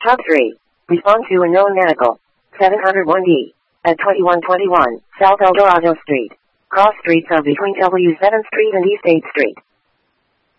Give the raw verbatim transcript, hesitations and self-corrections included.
Top three. Respond to unknown medical. seven oh one D. At twenty-one twenty-one, South Eldorado Street. Cross streets are between W seventh Street and East eighth Street.